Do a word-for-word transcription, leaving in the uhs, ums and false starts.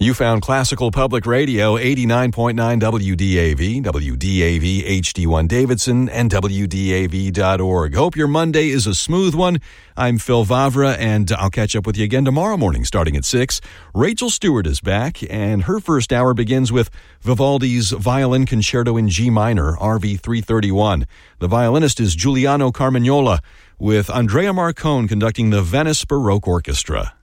You found Classical Public Radio, eighty-nine point nine W D A V, W D A V H D one Davidson, and W D A V dot org. Hope your Monday is a smooth one. I'm Phil Vavra, and I'll catch up with you again tomorrow morning starting at six. Rachel Stewart is back, and her first hour begins with Vivaldi's Violin Concerto in G minor, R V three thirty-one. The violinist is Giuliano Carmagnola, with Andrea Marcone conducting the Venice Baroque Orchestra.